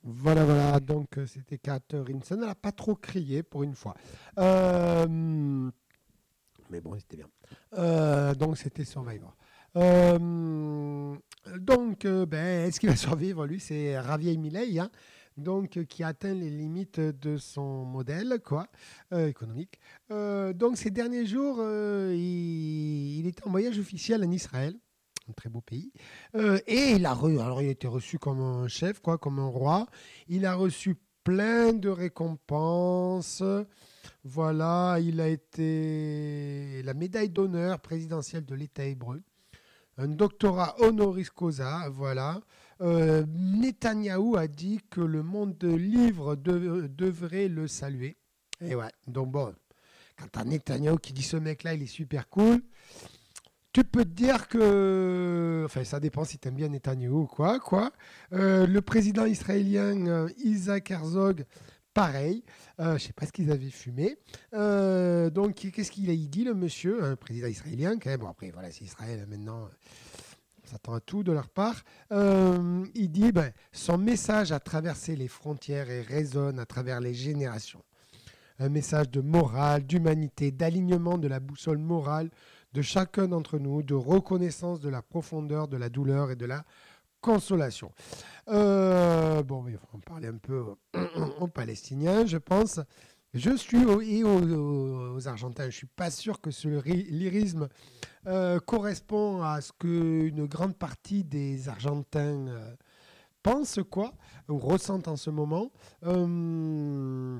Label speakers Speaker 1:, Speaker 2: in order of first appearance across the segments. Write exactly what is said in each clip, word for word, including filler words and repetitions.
Speaker 1: Voilà, voilà. Donc, euh, c'était Catherine. Ça n'a pas trop crié pour une fois. Euh, mais bon, c'était bien. Euh, donc, c'était Survivor. Euh, donc, euh, ben, est-ce qu'il va survivre? Lui, c'est Javier Milei, hein, donc, euh, qui a atteint les limites de son modèle, quoi, euh, économique. Euh, donc, ces derniers jours, euh, il, il était en voyage officiel en Israël, un très beau pays. Euh, et il a, re- alors il a été reçu comme un chef, quoi, comme un roi. Il a reçu plein de récompenses. Voilà, il a été la médaille d'honneur présidentielle de l'État hébreu, un doctorat honoris causa. Voilà. Euh, Netanyahou a dit que le monde libre de- devrait le saluer. Et ouais, donc bon, quand t'as Netanyahou qui dit ce mec-là, il est super cool, tu peux te dire que, enfin, ça dépend si tu aimes bien Netanyahou ou quoi, quoi. Euh, le président israélien euh, Isaac Herzog, pareil. Euh, je ne sais pas ce qu'ils avaient fumé. Euh, donc, qu'est-ce qu'il a dit, le monsieur, un président israélien, quand même. Bon, après, voilà, c'est Israël maintenant. On s'attend à tout de leur part. Euh, il dit ben, son message a traversé les frontières et résonne à travers les générations. Un message de morale, d'humanité, d'alignement de la boussole morale de chacun d'entre nous, de reconnaissance de la profondeur de la douleur et de la consolation. Euh, bon, mais on va en parler un peu aux Palestiniens, je pense. Je suis aux, et aux, aux Argentins. Je ne suis pas sûr que ce lyrisme euh, correspond à ce qu'une grande partie des Argentins euh, pensent, quoi, ou ressentent en ce moment. Euh,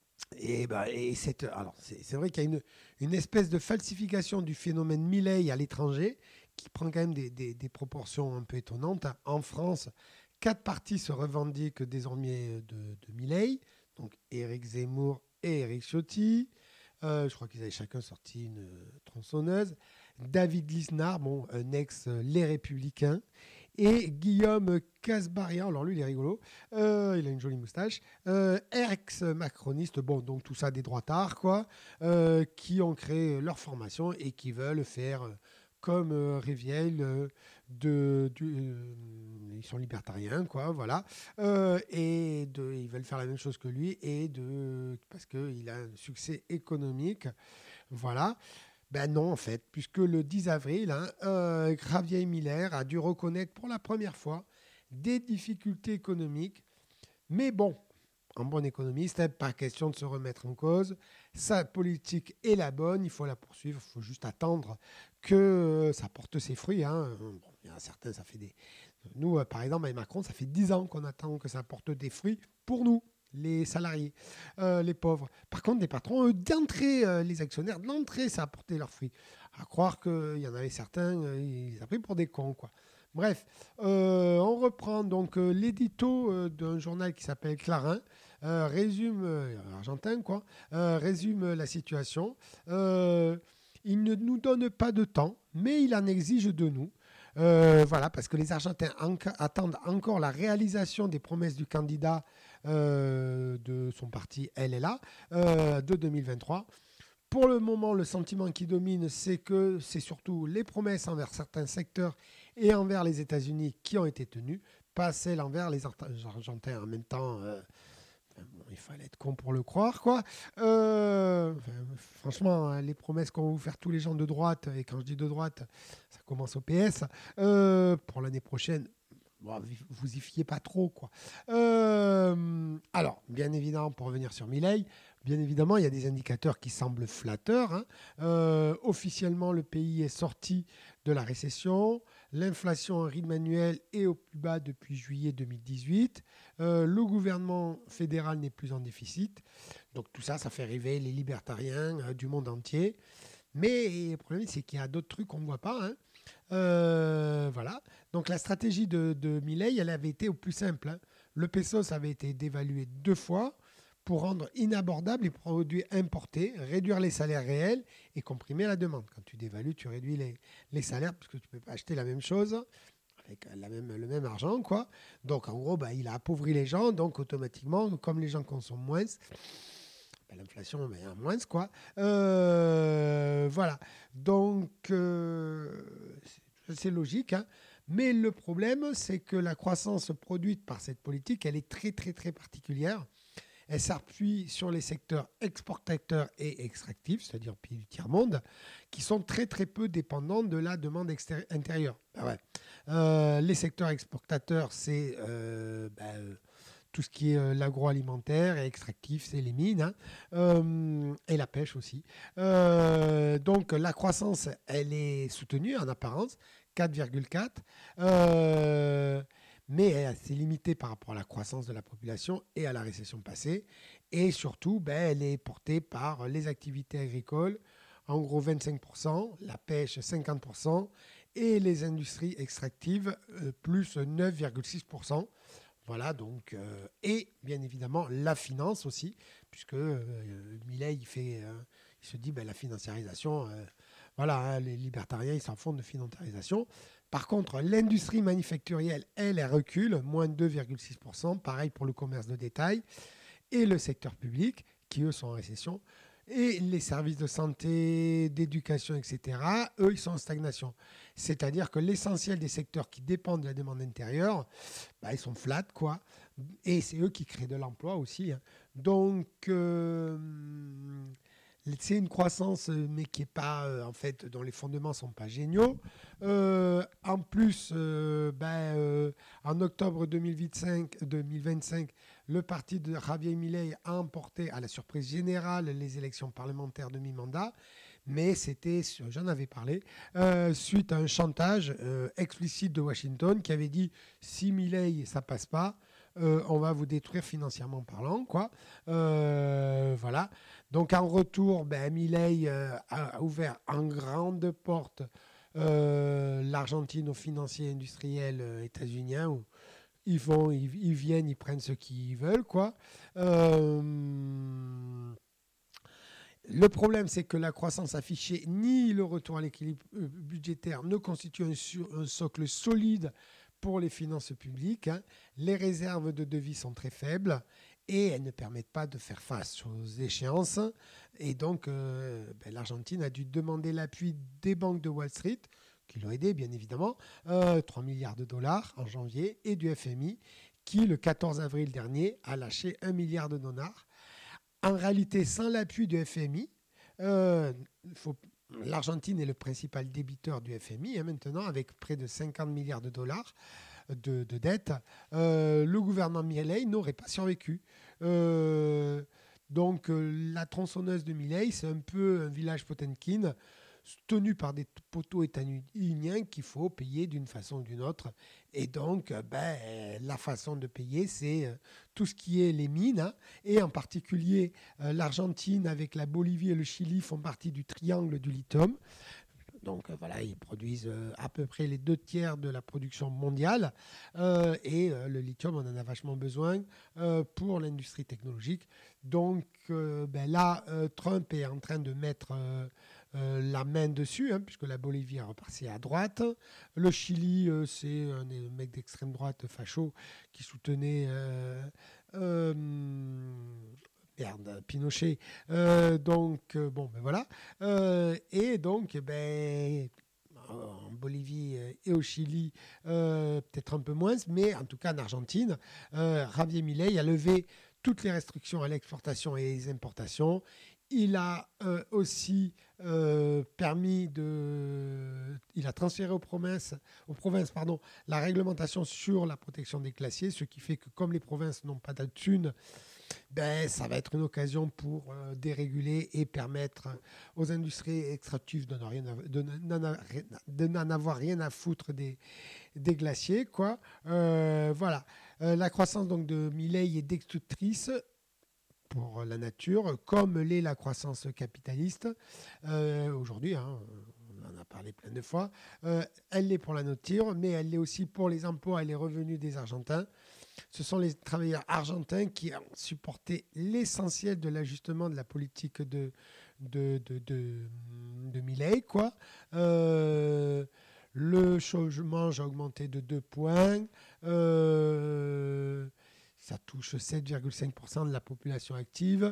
Speaker 1: et, bah, et c'est, alors c'est, c'est vrai qu'il y a une, une espèce de falsification du phénomène Milley à l'étranger qui prend quand même des, des- des proportions un peu étonnantes. En France, quatre partis se revendiquent désormais de, de Milley, donc Éric Zemmour et Éric Ciotti. Euh, je crois qu'ils avaient chacun sorti une tronçonneuse. David Lisnard, bon, un ex euh, Les Républicains, et Guillaume Casbarian, alors lui il est rigolo, euh, il a une jolie moustache, euh, ex-macroniste, bon donc tout ça des droitards quoi, euh, qui ont créé leur formation et qui veulent faire euh, comme euh, Rivière, euh, de, du- euh, ils sont libertariens quoi, voilà, euh, et de, ils veulent faire la même chose que lui et de parce qu'il a un succès économique, voilà. Ben non, en fait, puisque le dix avril, hein, euh, Javier Miller a dû reconnaître pour la première fois des difficultés économiques. Mais bon, en bon économiste, hein, pas question de se remettre en cause. Sa politique est la bonne, il faut la poursuivre, il faut juste attendre que euh, ça porte ses fruits. Hein. Bon, il y en a certains, ça fait des... Nous, euh, par exemple, avec Macron, ça fait dix ans qu'on attend que ça porte des fruits pour nous, les salariés, euh, les pauvres. Par contre, les patrons, eux, d'entrée, euh, les actionnaires, d'entrée, ça a porté leurs fruits. À croire qu'il y en avait certains, euh, ils ont pris pour des cons, quoi. Bref, euh, on reprend donc euh, l'édito euh, d'un journal qui s'appelle Clarin, euh, résume, euh, argentin quoi, euh, résume la situation. Euh, il ne nous donne pas de temps, mais il en exige de nous. Euh, voilà, parce que les Argentins enca- attendent encore la réalisation des promesses du candidat euh, de son parti L L A euh, de deux mille vingt-trois. Pour le moment, le sentiment qui domine, c'est que c'est surtout les promesses envers certains secteurs et envers les États-Unis qui ont été tenues, pas celles envers les Argentins. En même temps, euh, bon, il fallait être con pour le croire, quoi. Euh, enfin, franchement, hein, les promesses qu'on va vous faire tous les gens de droite, et quand je dis de droite, ça commence au P S, euh, pour l'année prochaine, bon, vous y fiez pas trop, quoi. Euh, alors, bien évidemment, pour revenir sur Milei, bien évidemment, il y a des indicateurs qui semblent flatteurs. Hein. Euh, officiellement, le pays est sorti de la récession. L'inflation en rythme annuel est au plus bas depuis juillet deux mille dix-huit. Euh, le gouvernement fédéral n'est plus en déficit. Donc tout ça, ça fait rêver les libertariens euh, du monde entier. Mais le problème, c'est qu'il y a d'autres trucs qu'on ne voit pas. Hein. Euh, voilà. Donc la stratégie de, de Milley, elle avait été au plus simple. Hein. Le pesos avait été dévalué deux fois pour rendre inabordables les produits importés, réduire les salaires réels et comprimer la demande. Quand tu dévalues, tu réduis les, les salaires parce que tu ne peux pas acheter la même chose avec la même, le même argent. Quoi. Donc en gros, bah, il a appauvri les gens. Donc automatiquement, comme les gens consomment moins, bah, l'inflation ben, à moins. Quoi. Euh, voilà. Donc euh, c'est logique. Hein. Mais le problème, c'est que la croissance produite par cette politique, elle est très, très, très particulière. Elle s'appuie sur les secteurs exportateurs et extractifs, c'est-à-dire pays du tiers-monde, qui sont très très peu dépendants de la demande extérie- intérieure. Ben ouais. Euh, les secteurs exportateurs, c'est euh, ben, euh, tout ce qui est euh, l'agroalimentaire et extractif, c'est les mines, hein, euh, et la pêche aussi. Euh, donc la croissance, elle est soutenue en apparence, quatre virgule quatre. Euh, mais c'est limité par rapport à la croissance de la population et à la récession passée. Et surtout, ben, elle est portée par les activités agricoles, en gros vingt-cinq pour cent, la pêche cinquante pour cent, et les industries extractives, euh, plus neuf virgule six pour cent. Voilà, donc, euh, et bien évidemment la finance aussi, puisque euh, Milei, il, fait, euh, il se dit, ben, la financiarisation, euh, voilà, hein, les libertariens, ils s'en font de financiarisation. Par contre, l'industrie manufacturielle, elle, elle recule, moins deux virgule six pour cent, pareil pour le commerce de détail, et le secteur public, qui eux sont en récession, et les services de santé, d'éducation, et cetera, eux, ils sont en stagnation. C'est-à-dire que l'essentiel des secteurs qui dépendent de la demande intérieure, bah, ils sont flat, quoi. Et c'est eux qui créent de l'emploi aussi, hein. Donc, euh, c'est une croissance, mais qui est pas, euh, en fait, dont les fondements sont pas géniaux. Euh, en plus, euh, ben, euh, en octobre deux mille vingt-cinq, deux mille vingt-cinq, le parti de Javier Milei a emporté, à la surprise générale, les élections parlementaires de mi-mandat. Mais c'était, j'en avais parlé, euh, suite à un chantage euh, explicite de Washington qui avait dit si Milei ça passe pas, euh, on va vous détruire financièrement parlant, quoi. Euh, voilà. Donc en retour, ben, Milei euh, a ouvert en grande porte euh, l'Argentine aux financiers industriels euh, états-uniens où ils vont, ils, ils viennent, ils prennent ce qu'ils veulent, quoi. Euh, le problème, c'est que la croissance affichée ni le retour à l'équilibre euh, budgétaire ne constituent un, sur- un socle solide pour les finances publiques, hein. Les réserves de devis sont très faibles et elles ne permettent pas de faire face aux échéances. Et donc, euh, ben, l'Argentine a dû demander l'appui des banques de Wall Street, qui l'ont aidé, bien évidemment, euh, trois milliards de dollars en janvier, et du F M I, qui, le quatorze avril dernier, a lâché un milliard de dollars. En réalité, sans l'appui du F M I, euh, faut- l'Argentine est le principal débiteur du F M I, hein, maintenant, avec près de cinquante milliards de dollars de, de dettes. Euh, le gouvernement Milei n'aurait pas survécu. Euh, donc, euh, la tronçonneuse de Milei, c'est un peu un village Potemkin tenu par des poteaux états-uniens qu'il faut payer d'une façon ou d'une autre. Et donc, euh, ben, la façon de payer, c'est euh, tout ce qui est les mines, hein, et en particulier euh, l'Argentine avec la Bolivie et le Chili font partie du triangle du lithium. Donc euh, voilà, ils produisent euh, à peu près les deux tiers de la production mondiale. Euh, et euh, le lithium, on en a vachement besoin euh, pour l'industrie technologique. Donc euh, ben là, euh, Trump est en train de mettre euh, euh, la main dessus, hein, puisque la Bolivie est repartie à droite. Le Chili, euh, c'est un mec d'extrême droite facho qui soutenait... Euh, euh, Merde, Pinochet. Euh, donc, euh, bon, ben voilà. Euh, et donc, ben, en Bolivie et au Chili, euh, peut-être un peu moins, mais en tout cas en Argentine, euh, Javier Milei a levé toutes les restrictions à l'exportation et les importations. Il a euh, aussi euh, permis de... Il a transféré aux provinces, aux provinces pardon, la réglementation sur la protection des glaciers, ce qui fait que comme les provinces n'ont pas de thunes, ben, ça va être une occasion pour euh, déréguler et permettre aux industries extractives de, rien à- de n'en a- de n'en avoir rien à foutre des, des glaciers, quoi. Euh, voilà. Euh, la croissance donc, de Milei est destructrice pour la nature, comme l'est la croissance capitaliste euh, aujourd'hui, hein, on en a parlé plein de fois. Euh, elle l'est pour la nature, mais elle l'est aussi pour les emplois et les revenus des Argentins. Ce sont les travailleurs argentins qui ont supporté l'essentiel de l'ajustement de la politique de, de, de, de, de Milei, quoi. Euh, le chômage a augmenté de deux points. Euh, ça touche sept virgule cinq pour cent de la population active.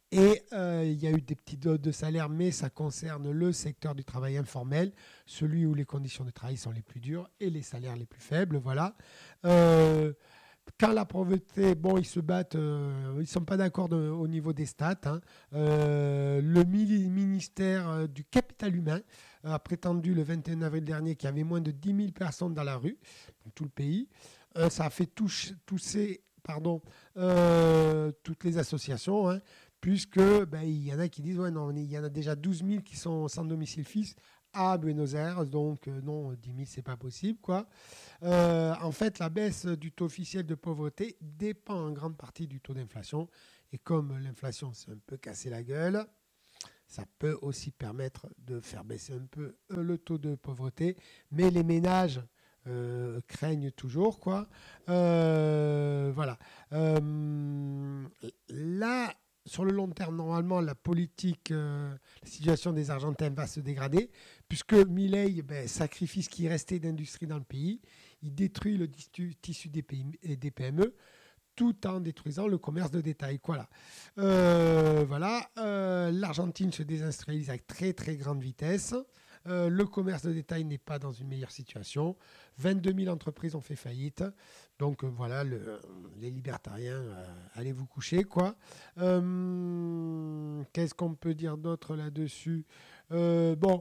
Speaker 1: Et euh, il y a eu des petites hausses de salaire, mais ça concerne le secteur du travail informel, celui où les conditions de travail sont les plus dures et les salaires les plus faibles. Voilà. Euh, Quand la pauvreté, bon, ils se battent, euh, ils ne sont pas d'accord de- au niveau des stats, hein. Euh, le mili- ministère euh, du Capital Humain a prétendu le vingt et un avril dernier qu'il y avait moins de dix mille personnes dans la rue, dans tout le pays. Euh, ça a fait touche- tousser pardon, euh, toutes les associations, hein, puisque ben, il y en a qui disent, ouais, non, il y en a déjà douze mille qui sont sans domicile fixe à Buenos Aires, donc euh, non, dix mille, c'est pas possible, quoi. Euh, en fait, la baisse du taux officiel de pauvreté dépend en grande partie du taux d'inflation. Et comme l'inflation s'est un peu cassé la gueule, ça peut aussi permettre de faire baisser un peu euh, le taux de pauvreté. Mais les ménages euh, craignent toujours, quoi. Euh, voilà. Euh, là, sur le long terme, normalement, la politique, euh, la situation des Argentins va se dégrader, puisque Milei ben, sacrifie ce qui restait d'industrie dans le pays. Il détruit le tissu des, P M E, des P M E tout en détruisant le commerce de détail. Voilà. Euh, voilà. Euh, L'Argentine se désindustrialise avec très très grande vitesse. Euh, le commerce de détail n'est pas dans une meilleure situation. vingt-deux mille entreprises ont fait faillite. Donc euh, voilà, le, les libertariens, euh, allez vous coucher, quoi. Euh, Qu'est-ce qu'on peut dire d'autre là-dessus? Euh, Bon,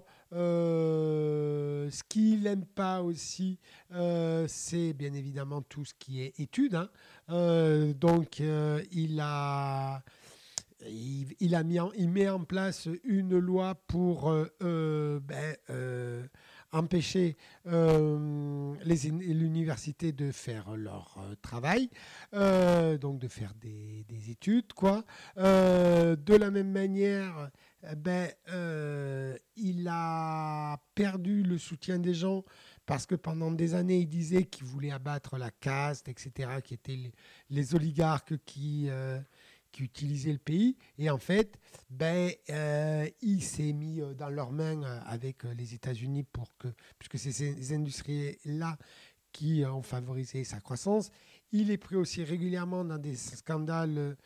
Speaker 1: euh, ce qu'il n'aime pas aussi, euh, c'est bien évidemment tout ce qui est études, hein. Euh, donc, euh, il a il, il, a mis en, il met en place une loi pour euh, euh, ben, euh, empêcher euh, les, l'université de faire leur euh, travail, euh, donc de faire des, des études, quoi. Euh, de la même manière, ben, euh, il a perdu le soutien des gens parce que pendant des années, il disait qu'il voulait abattre la caste, et cetera, qui étaient les, les oligarques qui... Euh, qui utilisaient le pays. Et en fait, ben, euh, il s'est mis dans leurs mains avec les États-Unis pour que, puisque c'est ces industries-là qui ont favorisé sa croissance. Il est pris aussi régulièrement dans des scandales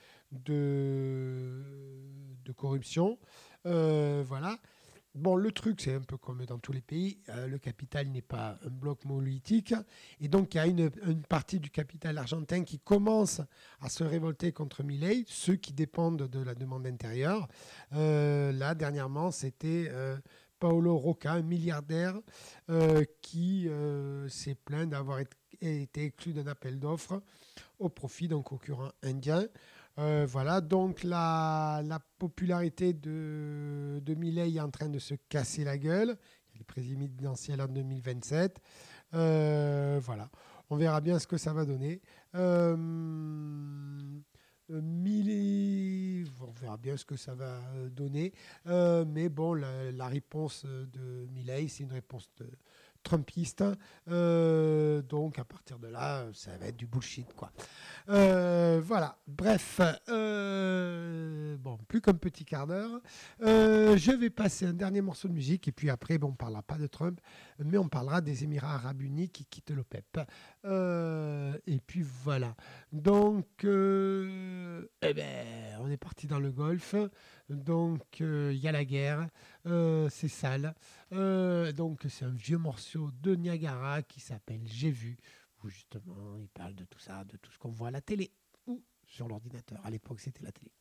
Speaker 1: de, de corruption. Euh, voilà. Bon, le truc, c'est un peu comme dans tous les pays, euh, le capital n'est pas un bloc monolithique. Et donc, il y a une, une partie du capital argentin qui commence à se révolter contre Milei, ceux qui dépendent de la demande intérieure. Euh, là, dernièrement, c'était euh, Paolo Roca, un milliardaire, euh, qui euh, s'est plaint d'avoir été, été exclu d'un appel d'offres au profit d'un concurrent indien. Euh, voilà, donc la, la popularité de, de Milei est en train de se casser la gueule. Il y a les présidentielles en deux mille vingt-sept. Euh, voilà, on verra bien ce que ça va donner. Euh, Milei, on verra bien ce que ça va donner. Euh, mais bon, la, la réponse de Milei, c'est une réponse de, trumpiste. Euh, donc à partir de là, ça va être du bullshit, quoi. Euh, voilà. Bref, euh, bon, plus qu'un petit quart d'heure. Euh, je vais passer un dernier morceau de musique et puis après, bon, on ne parlera pas de Trump, mais on parlera des Émirats Arabes Unis qui quittent l'OPEP. Euh, et puis voilà. Donc, euh, eh ben, on est parti dans le Golfe. Donc, il euh, y a la guerre. Euh, c'est sale. Euh, donc, c'est un vieux morceau de Niagara qui s'appelle J'ai vu, où justement, il parle de tout ça, de tout ce qu'on voit à la télé ou sur l'ordinateur. À l'époque, c'était la télé.